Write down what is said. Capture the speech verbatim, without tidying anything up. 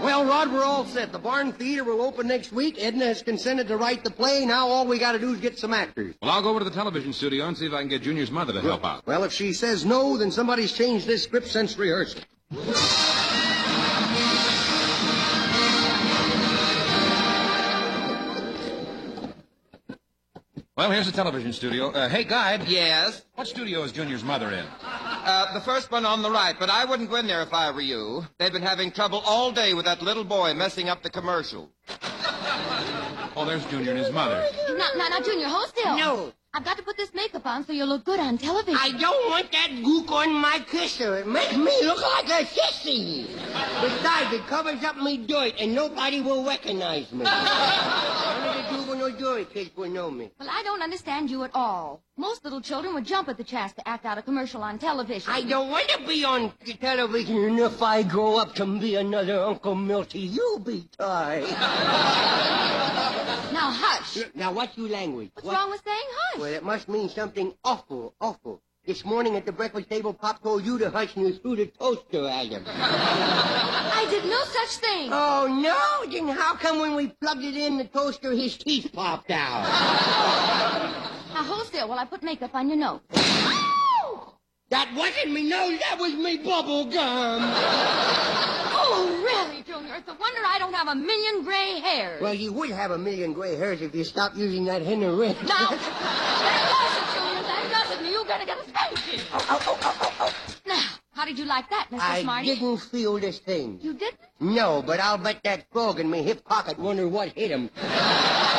Well, Rod, we're all set. The Barn Theater will open next week. Edna has consented to write the play. Now all we got to do is get some actors. Well, I'll go over to the television studio and see if I can get Junior's mother to help out. Well, if she says no, then somebody's changed this script since rehearsal. Well, here's the television studio. Uh, hey, Guide. Yes? What studio is Junior's mother in? Uh, the first one on the right, but I wouldn't go in there if I were you. They've been having trouble all day with that little boy messing up the commercial. Oh, there's Junior and his mother. Now, now, now, Junior, hold still. No. I've got to put this makeup on so you'll look good on television. I don't want that gook on my kisser. It makes me look like a sissy. Besides, it covers up me dirt, and nobody will recognize me. None of the juvenile jury kids will know me. Well, I don't understand you at all. Most little children would jump at the chance to act out a commercial on television. I don't want to be on television, and if I grow up to be another Uncle Milty, you'll be tied. Now, hush. Now, what's your language? What's What? wrong with saying hush? Well, it must mean something awful, awful. This morning at the breakfast table, Pop told you to hush and you threw the toaster at him. I did no such thing. Oh, no? Then how come when we plugged it in the toaster, his teeth popped out? Now, hold still while I put makeup on your nose. That wasn't me nose, that was me bubble gum. Oh, really, Junior? It's a wonder I don't have a million gray hairs. Well, you would have a million gray hairs if you stopped using that henna red. Now, that does it, Junior. That does it. You're going to get a spanking. Oh, oh, oh, oh, oh, oh. Now, how did you like that, Mister I Smarty? didn't feel this thing. You didn't? No, but I'll bet that frog in my hip pocket wonder what hit him.